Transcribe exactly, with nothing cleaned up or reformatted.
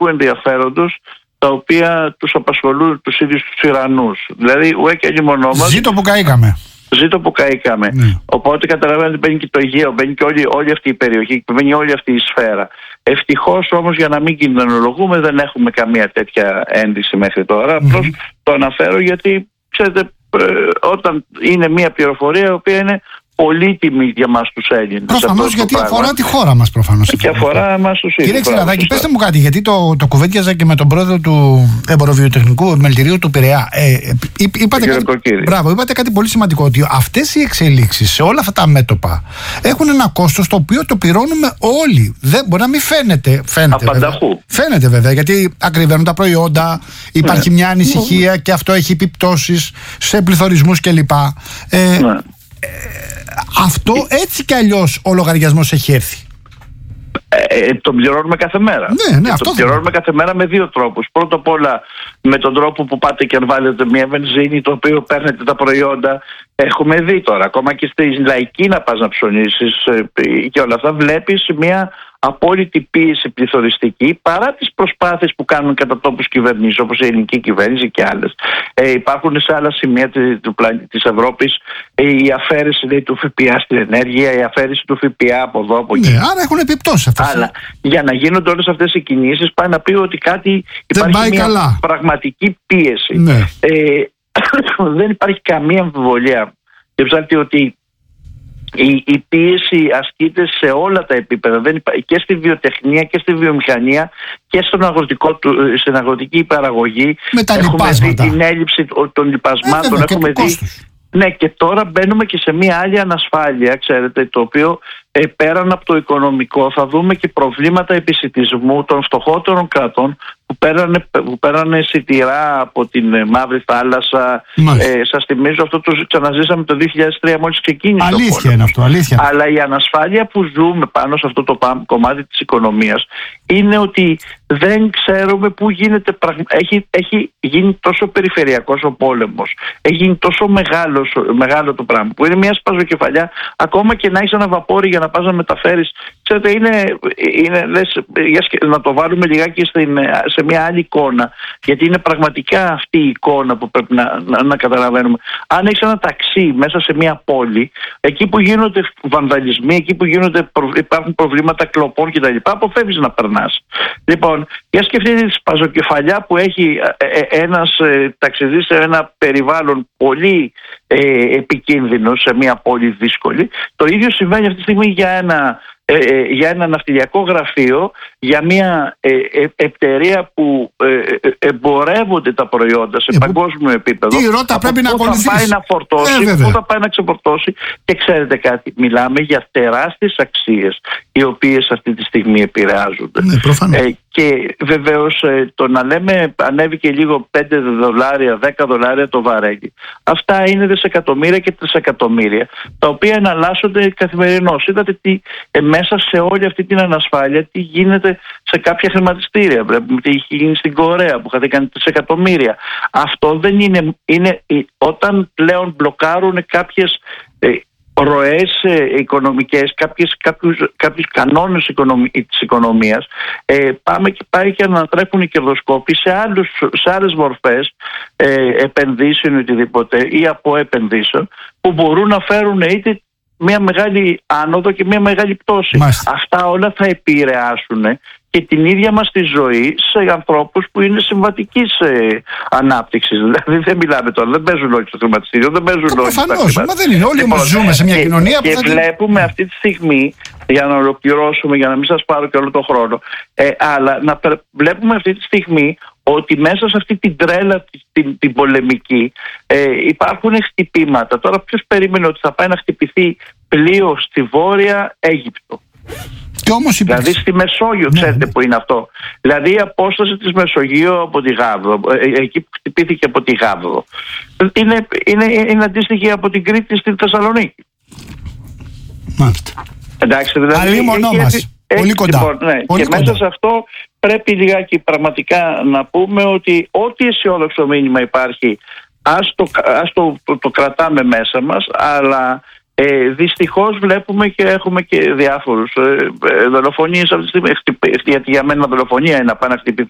οικονομικού ενδιαφέροντος, τα οποία τους απασχολούν τους ίδιους τους τυραννούς. Δηλαδή, ουέ και αλλημονό μας. Ζήτω που καήκαμε. Ζήτω που καήκαμε. Ναι. Οπότε καταλαβαίνετε ότι μπαίνει και το Αιγαίο, μπαίνει και όλη, όλη αυτή η περιοχή, μπαίνει όλη αυτή η σφαίρα. Ευτυχώς όμως, για να μην κινδυνολογούμε, δεν έχουμε καμία τέτοια ένδυση μέχρι τώρα. Mm-hmm. Απλώς το αναφέρω γιατί, ξέρετε, όταν είναι μια πληροφορία η οποία είναι πολύτιμη για μας τους Έλληνες. Προφανώς, γιατί πράγμα. αφορά τη χώρα μας, προφανώς. Και αφορά εμάς τους ίδιους. Κύριε Ξηραδάκη, πέστε μου κάτι, γιατί το, το κουβέντιαζα και με τον πρόεδρο του Εμποροβιοτεχνικού Επιμελητηρίου του Πειραιά. Ε, είπατε, κάτι, μπράβο, είπατε κάτι πολύ σημαντικό, ότι αυτές οι εξελίξεις σε όλα αυτά τα μέτωπα έχουν ένα κόστος το οποίο το πληρώνουμε όλοι. Δεν, μπορεί να μην φαίνεται. Φαίνεται βέβαια. φαίνεται βέβαια, γιατί ακριβένουν τα προϊόντα, υπάρχει ναι. μια ανησυχία και αυτό έχει επιπτώσεις σε πληθωρισμούς κλπ. Ε, ναι. Ε, αυτό έτσι κι αλλιώς ο λογαριασμός έχει έρθει. Ε, τον πληρώνουμε κάθε μέρα. Ναι, ναι, αυτό τον πληρώνουμε κάθε μέρα με δύο τρόπους. Πρώτα απ' όλα με τον τρόπο που πάτε και βάλετε μια βενζίνη, το οποίο παίρνετε τα προϊόντα. Έχουμε δει τώρα, ακόμα και στη λαϊκή να πας να ψωνίσεις και όλα αυτά, βλέπεις μια απόλυτη πίεση πληθωριστική, παρά τις προσπάθειες που κάνουν κατά τόπους κυβερνήσεις, όπως η ελληνική κυβέρνηση και άλλες. Ε, υπάρχουν σε άλλα σημεία της Ευρώπης ε, η αφαίρεση λέει, του ΦΠΑ στην ενέργεια, η αφαίρεση του ΦΠΑ από εδώ, από εκεί. Ναι, άρα έχουν επιπτώσεις αυτές. Αλλά για να γίνονται όλες αυτές οι κινήσεις, πάει να πει ότι κάτι υπάρχει μια καλά. πραγματική πίεση. Ναι. Ε, δεν υπάρχει καμία αμφιβολία και ψάχνει ότι η, η πίεση ασκείται σε όλα τα επίπεδα, δεν υπά... και στη βιοτεχνία και στη βιομηχανία και στον αγροτικό, στην αγροτική παραγωγή. Με τα έχουμε λιπάσματα. δει την έλλειψη των λιπασμάτων. Ε, έχουμε δει... Ναι, και τώρα μπαίνουμε και σε μια άλλη ανασφάλεια, ξέρετε, το οποίο ε, πέραν από το οικονομικό θα δούμε και προβλήματα επισιτισμού των φτωχότερων κρατών που πέρανε, που πέρανε σιτηρά από την ε, Μαύρη Θάλασσα. Ε, σας θυμίζω, αυτό το ξαναζήσαμε το δύο χιλιάδες τρία μόλις ξεκίνησε. Αλήθεια είναι αυτό, αλήθεια. Αλλά η ανασφάλεια που ζούμε πάνω σε αυτό το κομμάτι της οικονομίας είναι ότι δεν ξέρουμε πού γίνεται. Έχει, έχει γίνει τόσο περιφερειακός ο πόλεμος, έχει γίνει τόσο μεγάλος, μεγάλο το πράγμα, που είναι μια σπαζοκεφαλιά. Ακόμα και να έχεις ένα βαπόρι για να πας να μεταφέρεις, ξέρετε, είναι, είναι λες, να το βάλουμε λιγάκι στην, σε μια άλλη εικόνα, γιατί είναι πραγματικά αυτή η εικόνα που πρέπει να, να, να καταλαβαίνουμε. Αν έχεις ένα ταξί μέσα σε μια πόλη, εκεί που γίνονται βανδαλισμοί, εκεί που γίνονται, υπάρχουν προβλήματα κλοπών κτλ., αποφεύγεις να περνάς. Λοιπόν, για σκεφτείτε τη σπαζοκεφαλιά που έχει ένας ταξιδής σε ένα περιβάλλον πολύ ε, επικίνδυνο, σε μια πόλη δύσκολη. Το ίδιο συμβαίνει αυτή τη στιγμή για ένα, ε, ε, για ένα ναυτιλιακό γραφείο, για μια ε, ε, εταιρεία που ε, ε, εμπορεύονται τα προϊόντα σε ε, παγκόσμιο επίπεδο. Τι ρότα πρέπει να ακολουθήσει. Πού θα πάει να φορτώσει, ε, πού θα πάει να ξεφορτώσει. Και ξέρετε κάτι, μιλάμε για τεράστιες αξίες οι οποίες αυτή τη στιγμή επηρεάζονται. Ναι, ε, και βεβαίως ε, το να λέμε ανέβηκε λίγο πέντε δολάρια, δέκα δολάρια το βαρέλι. Αυτά είναι δισεκατομμύρια και τρισεκατομμύρια, τα οποία εναλλάσσονται καθημερινώς. Είδατε τι, ε, μέσα σε όλη αυτή την ανασφάλεια τι γίνεται σε κάποια χρηματιστήρια. Βλέπουμε τι έχει γίνει στην Κορέα που χαθήκαν τρισεκατομμύρια. Αυτό δεν είναι, είναι όταν πλέον μπλοκάρουν κάποιες ε, ροές ε, οικονομικές, κάποιες, κάποιους, κάποιους κανόνες οικονομι, της οικονομίας, ε, πάμε και πάει και ανατρέφουν οι κερδοσκόποι σε, άλλους, σε άλλες μορφές ε, επενδύσεων οτιδήποτε ή από επενδύσεων που μπορούν να φέρουν είτε μια μεγάλη άνοδο και μια μεγάλη πτώση. Μάλιστα. Αυτά όλα θα επηρεάσουν και την ίδια μας τη ζωή σε ανθρώπους που είναι συμβατικής ε, ανάπτυξης. Δηλαδή δεν μιλάμε τώρα, δεν παίζουν όλοι στο χρηματιστήριο, δεν παίζουν όλοι. Προφανώς, μα δεν είναι. Όλοι λοιπόν, όμως ζούμε σε μια και, κοινωνία και που θα... Και βλέπουμε την... αυτή τη στιγμή, για να ολοκληρώσουμε, για να μην σας πάρω και όλο τον χρόνο, ε, αλλά να βλέπουμε αυτή τη στιγμή ότι μέσα σε αυτή την τρέλα την, την πολεμική ε, υπάρχουν χτυπήματα. Τώρα ποιος περίμενε ότι θα πάει να χτυπηθεί πλοίο στη Βόρεια Αίγυπτο? Και όμως υπήρξε... Δηλαδή στη Μεσόγειο, ναι, ξέρετε, ναι, που είναι αυτό. Δηλαδή η απόσταση της Μεσογείου από τη Γάβδο, εκεί που χτυπήθηκε από τη Γάβδο, είναι, είναι, είναι αντίστοιχη από την Κρήτη στη Θεσσαλονίκη. Μάλιστα. Εντάξει, δηλαδή. Αλλή μονό μας. Πολύ κοντά. Λοιπόν, ναι. Πολύ και κοντά. μέσα σε αυτό πρέπει λιγάκι πραγματικά να πούμε ότι ό,τι αισιόδοξο μήνυμα υπάρχει, ας το, ας το, το, το κρατάμε μέσα μας, αλλά ε, δυστυχώς βλέπουμε και έχουμε και διάφορους ε, ε, δολοφονίες αυτή τη στιγμή, γιατί για μένα δολοφονία είναι να πάει να χτυπηθεί